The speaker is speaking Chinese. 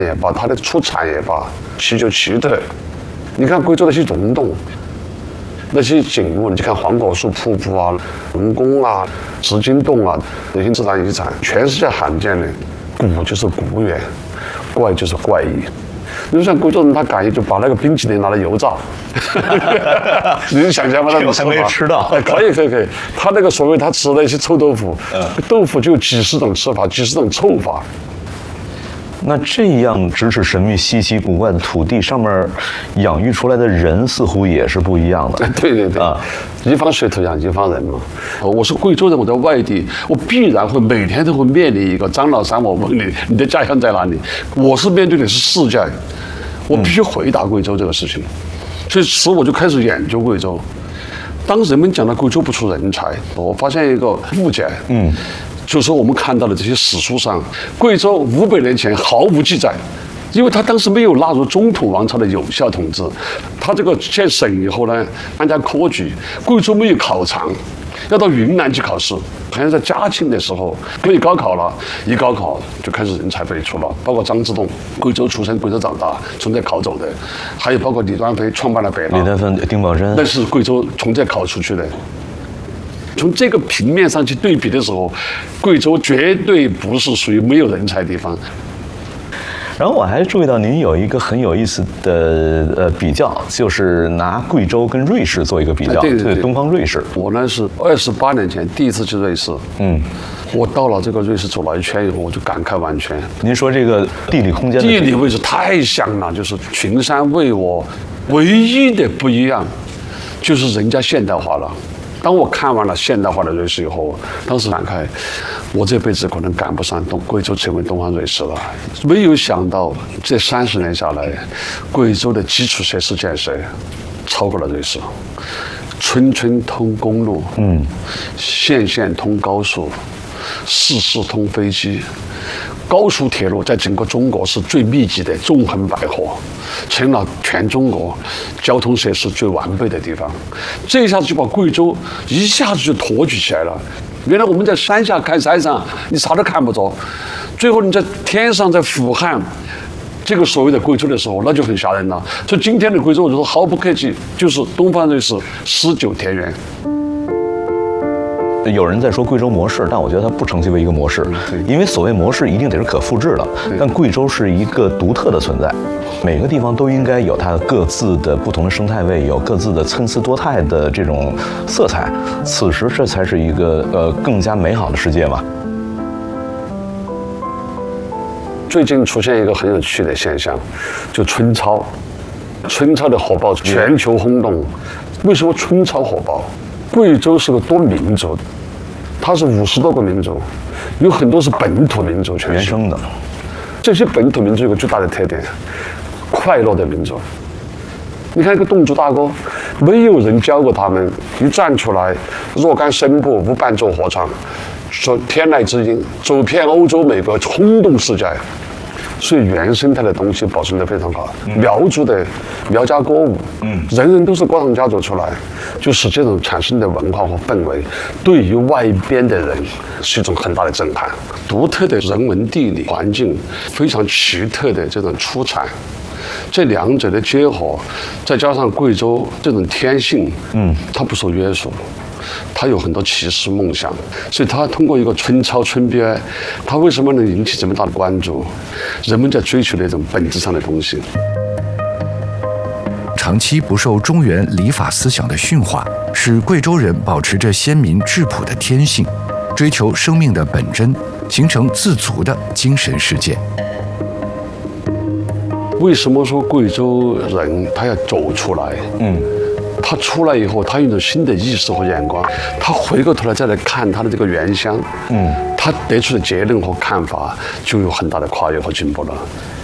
也罢，它的出产也罢，奇就奇特。你看贵州那些溶洞，那些景物，你去看黄果树瀑布啊、龙宫啊、紫金洞啊，那些自然遗产，全世界罕见的。古就是古远，怪就是怪异。你说像贵州人，他敢于就把那个冰淇淋拿来油炸，你能想象吗？那种还没吃到。 可以。他那个所谓他吃那些臭豆腐，豆腐就有几十种吃法，几十种臭法。 那这样咫尺神秘、稀奇古怪的土地上面养育出来的人，似乎也是不一样的。 对啊，一方水土养一方人嘛。我是贵州人，我在外地，我必然会每天都会面临一个张老三，我问你，你的家乡在哪里？我是面对的是世界，我必须回答贵州这个事情。所以我就开始研究贵州。当人们讲到贵州不出人才，我发现一个误解。就是我们看到的这些史书上，贵州500年前毫无记载，因为他当时没有纳入中土王朝的有效统治。他这个建省以后呢，参加科举，贵州没有考场，要到云南去考试。好像在嘉庆的时候可以高考了，一高考就开始人才辈出了，包括张之洞，贵州出生、贵州长大，从这考走的，还有包括李端飞创办了北大， 李端飞、丁宝桢， 那是贵州从这考出去的。从这个平面上去对比的时候，贵州绝对不是属于没有人才的地方。 然后我还注意到您有一个很有意思的比较，就是拿贵州跟瑞士做一个比较， 对， 东方瑞士。 我呢是28年前第一次去瑞士，我到了这个瑞士走了一圈以后，我就感慨万千。 您说这个地理空间， 地理位置太像了，就是群山为我唯一的不一样，就是人家现代化了。当我看完了现代化的瑞士以后，当时感慨，我这辈子可能赶不上贵州成为东方瑞士了。没有想到这30年下来，贵州的基础设施建设超过了瑞士，村村通公路，县县通高速，市市通飞机。高速铁路在整个中国是最密集的，纵横捭阖，成了全中国交通设施最完备的地方。这一下子就把贵州一下子就托举起来了。原来我们在山下看山上，你啥都看不着，最后你在天上，在俯瞰这个所谓的贵州的时候，那就很吓人了。所以今天的贵州，我就说毫不客气，就是东方瑞士，19田园。 有人在说贵州模式，但我觉得它不成其为一个模式，因为所谓模式一定得是可复制的，但贵州是一个独特的存在，每个地方都应该有它各自的不同的生态位，有各自的参差多态的这种色彩，此时这才是一个更加美好的世界嘛。 最近出现一个很有趣的现象，就春操，春操的火爆全球轰动。为什么春操火爆？贵州是个多民族，它是50多个民族，有很多是本土民族， 原生的。 这些本土民族有个最大的特点，快乐的民族。你看一个侗族大哥，没有人教过他们，一站出来，若干声部无伴奏合唱，说天籁之音，走遍欧洲、美国，轰动世界。所以原生态的东西保存得非常好。苗族的苗家歌舞，人人都是歌唱家族出来，就使这种产生的文化和氛围，对于外边的人是一种很大的震撼。独特的人文地理环境，非常奇特的这种出产，这两者的结合，再加上贵州这种天性，它不受约束。他有很多奇思梦想，所以他通过一个春操春鳖，他为什么能引起这么大的关注？人们在追求那种本质上的东西。 长期不受中原礼法思想的驯化，使贵州人保持着先民质朴的天性，追求生命的本真，形成自足的精神世界。 为什么说贵州人他要走出来？他出来以后，他有一种新的意识和眼光，他回过头来再来看他的这个原乡，他得出的结论和看法就有很大的跨越和进步了。